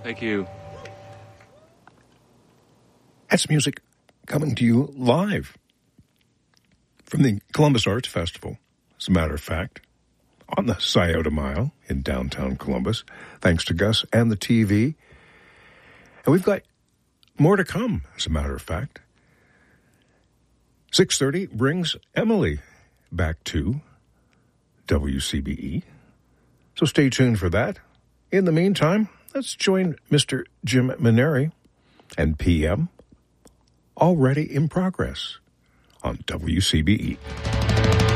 Thank you. That's music coming to you live from the Columbus Arts Festival, as a matter of fact, on the Scioto Mile in downtown Columbus, thanks to Gus and the TV. And we've got more to come, as a matter of fact. 6:30 brings Emily back to WCBE. So stay tuned for that. In the meantime, let's join Mr. Jim Maneri and PM, already in progress on WCBE.